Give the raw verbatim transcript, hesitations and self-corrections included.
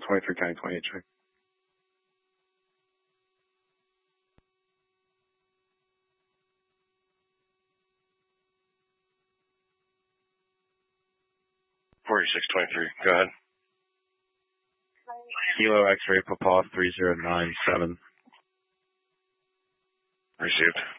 twenty-three County twenty-eight check. forty-six twenty-three, go ahead. Kilo X-ray Papa three zero nine seven. Received.